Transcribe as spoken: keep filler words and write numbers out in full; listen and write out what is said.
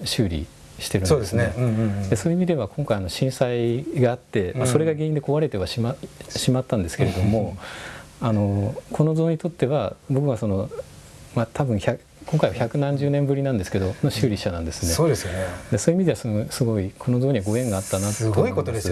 修理してるんですね。でそういう意味では今回あの震災があって、まあ、それが原因で壊れてはしま、しまったんですけれども、あのこの像にとっては僕はその、まあ、多分今回は百何十年ぶりなんですけどの修理者なんですね。 そうですよね。 でそういう意味ではそのすごいこの像にはご縁があったなと思います。 すごいことですよね。